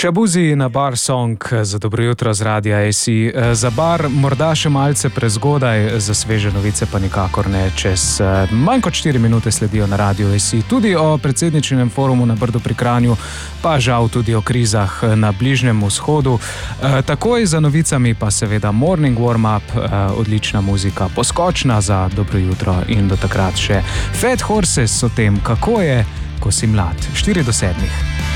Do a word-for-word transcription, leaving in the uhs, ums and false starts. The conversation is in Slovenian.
Shabuzi na bar song za dobro jutro z Radia A C. Za bar morda še malce prezgodaj, za sveže novice pa nikakor ne. Čez manj kot štiri minute sledijo na Radio A C. Tudi o predsedničinem forumu na Brdu pri Kranju, pa žal tudi o krizah na Bližnjem vzhodu. Takoj za novicami pa seveda Morning Warm-up, odlična muzika, poskočna za dobro jutro in do takrat še Fat Horses o tem, kako je, ko si mlad. štiri do sedmih.